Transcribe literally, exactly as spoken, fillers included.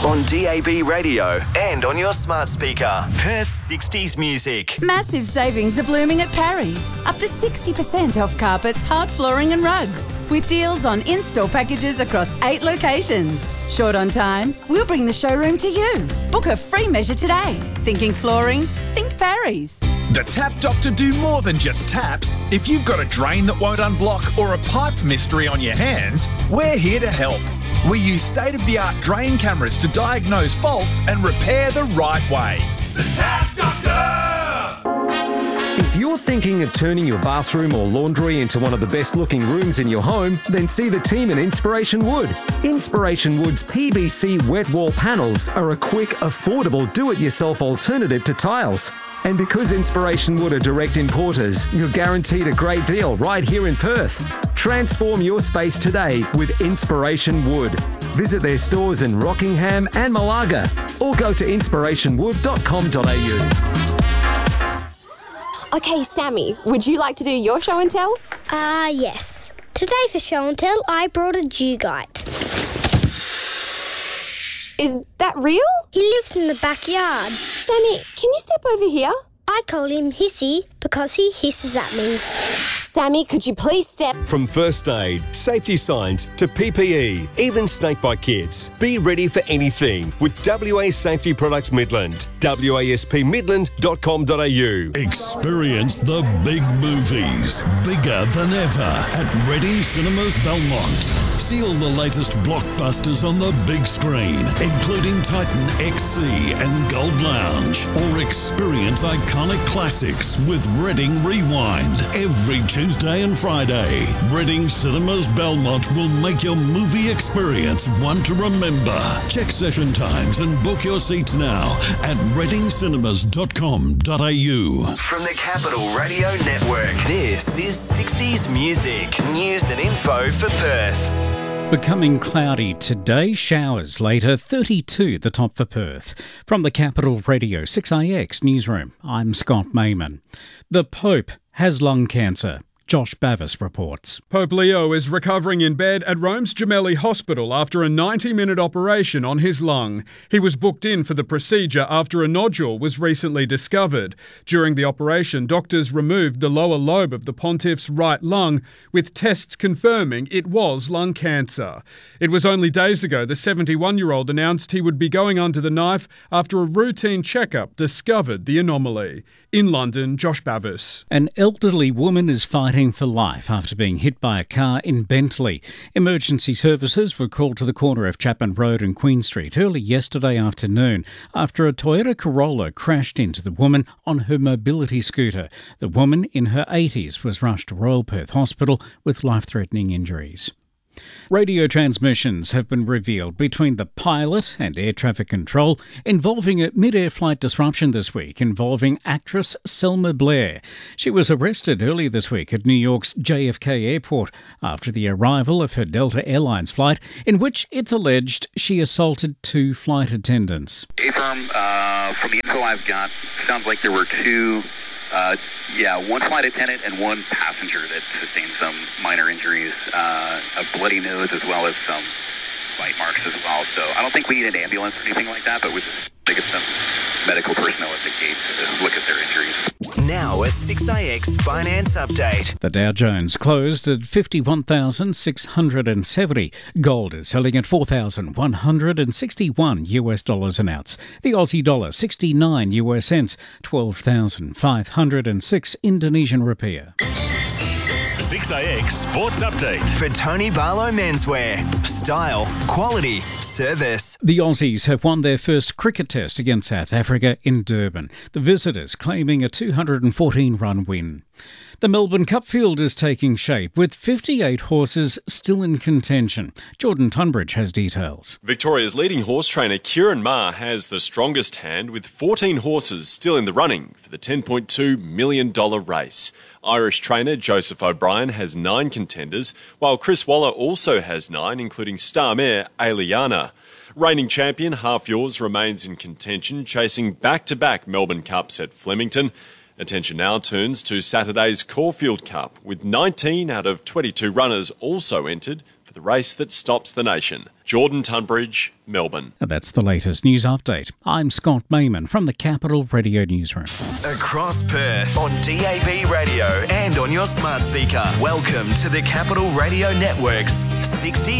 On D A B radio and on your smart speaker. Perth sixties music. Massive savings are blooming at Parry's. Up to sixty percent off carpets, hard flooring and rugs. With deals on in-store packages across eight locations. Short on time? We'll bring the showroom to you. Book a free measure today. Thinking flooring? Think Parry's. The Tap Doctor do more than just taps. If you've got a drain that won't unblock or a pipe mystery on your hands, we're here to help. We use state-of-the-art drain cameras to diagnose faults and repair the right way. The Tap Doctor! If you're thinking of turning your bathroom or laundry into one of the best-looking rooms in your home, then see the team at Inspiration Wood. Inspiration Wood's P V C wet wall panels are a quick, affordable, do-it-yourself alternative to tiles. And because Inspiration Wood are direct importers, you're guaranteed a great deal right here in Perth. Transform your space today with Inspiration Wood. Visit their stores in Rockingham and Malaga or go to inspiration wood dot com dot a u. Okay, Sammy, would you like to do your show and tell? Ah, uh, yes. Today for show and tell, I brought a dugite. Is that real? He lives in the backyard. Sammy, can you step over here? I call him Hissy because he hisses at me. Sammy, could you please step... From first aid, safety signs to P P E, even snakebite kits. Be ready for anything with W A Safety Products Midland. W A S P midland dot com dot a u. Experience the big movies, bigger than ever at Reading Cinemas Belmont. See all the latest blockbusters on the big screen, including Titan X C and Gold Lounge. Or experience iconic classics with Reading Rewind every Tuesday and Friday. Reading Cinemas Belmont will make your movie experience one to remember. Check session times and book your seats now at reading cinemas dot com dot a u. From the Capital Radio Network, this is sixties Music. News and info for Perth. Becoming cloudy today, showers later, thirty-two the top for Perth. From the Capital Radio six I X newsroom, I'm Scott Mayman. The Pope has lung cancer. Josh Bavis reports. Pope Leo is recovering in bed at Rome's Gemelli Hospital after a ninety-minute operation on his lung. He was booked in for the procedure after a nodule was recently discovered. During the operation, doctors removed the lower lobe of the pontiff's right lung, with tests confirming it was lung cancer. It was only days ago the seventy-one-year-old announced he would be going under the knife after a routine checkup discovered the anomaly. In London, Josh Bavis. An elderly woman is fighting for life after being hit by a car in Bentley. Emergency services were called to the corner of Chapman Road and Queen Street early yesterday afternoon after a Toyota Corolla crashed into the woman on her mobility scooter. The woman in her eighties was rushed to Royal Perth Hospital with life-threatening injuries. Radio transmissions have been revealed between the pilot and air traffic control involving a mid-air flight disruption this week involving actress Selma Blair. She was arrested earlier this week at New York's J F K Airport after the arrival of her Delta Airlines flight in which it's alleged she assaulted two flight attendants. A-firm, uh, from the info I've got, sounds like there were two... Uh, yeah, one flight attendant and one passenger that sustained some minor injuries, uh, a bloody nose as well as some bite marks as well. So I don't think we need an ambulance or anything like that, but we just think of some medical personnel at the gate to look at their injuries. Now a six I X finance update. The Dow Jones closed at fifty-one thousand six hundred seventy. Gold is selling at four thousand one hundred sixty-one U S dollars an ounce. The Aussie dollar sixty-nine U S cents, twelve thousand five hundred six Indonesian rupiah. six I X Sports Update. For Tony Barlow Menswear. Style, quality, service. The Aussies have won their first cricket test against South Africa in Durban. The visitors claiming a two hundred fourteen run win. The Melbourne Cup field is taking shape with fifty-eight horses still in contention. Jordan Tunbridge has details. Victoria's leading horse trainer Kieran Ma has the strongest hand with fourteen horses still in the running for the ten point two million dollars race. Irish trainer Joseph O'Brien has nine contenders, while Chris Waller also has nine, including star mare Aliana. Reigning champion Half Yours remains in contention, chasing back-to-back Melbourne Cups at Flemington. Attention now turns to Saturday's Caulfield Cup, with nineteen out of twenty-two runners also entered for for the race that stops the nation. Jordan Tunbridge, Melbourne. And that's the latest news update. I'm Scott Mayman from the Capital Radio Newsroom. Across Perth on D A B radio and on your smart speaker. Welcome to the Capital Radio Network's sixties